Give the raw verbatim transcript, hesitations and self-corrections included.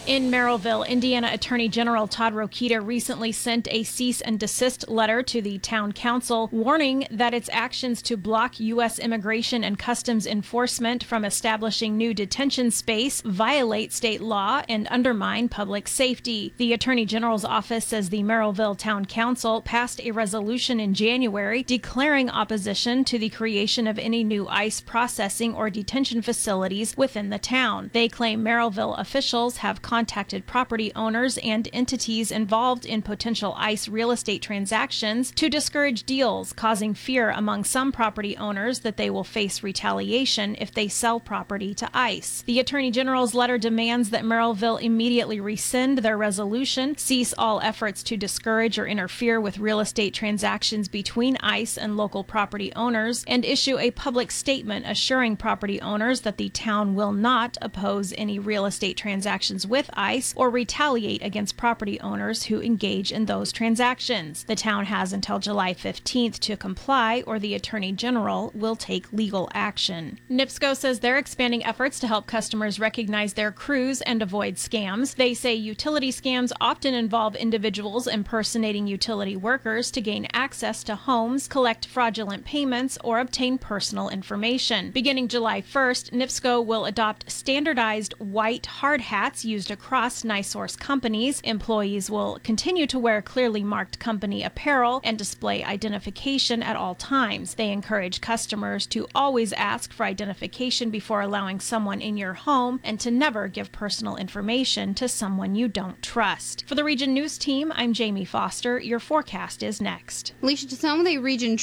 In Merrillville, Indiana Attorney General Todd Rokita recently sent a cease and desist letter to the town council, warning that its actions to block U S Immigration and Customs Enforcement from establishing new detention space violate state law and undermine public safety. The Attorney General's office says the Merrillville Town Council passed a resolution in January declaring opposition to the creation of any new ICE processing or detention facilities within the town. They claim Merrillville officials have contacted property owners and entities involved in potential ICE real estate transactions to discourage deals, causing fear among some property owners that they will face retaliation if they sell property to ICE. The Attorney General's letter demands that Merrillville immediately rescind their resolution, cease all efforts to discourage or interfere with real estate transactions between ICE and local property owners, and issue a public statement assuring property owners that the town will not oppose any real estate transactions with ICE or retaliate against property owners who engage in those transactions. The town has until July fifteenth to comply, or the Attorney General will take legal action. NIPSCO says they're expanding efforts to help customers recognize their crews and avoid scams. They say utility scams often involve individuals impersonating utility workers to gain access to homes, collect fraudulent payments, or obtain personal information. Beginning July first, NIPSCO will adopt standardized white hard hats used across NiSource companies. Employees will continue to wear clearly marked company apparel and display identification at all times. They encourage customers to always ask for identification before allowing someone in your home and to never give personal information to someone you don't trust. For the Region News Team, I'm Jamie Foster. Your forecast is next. Alicia, to some of the region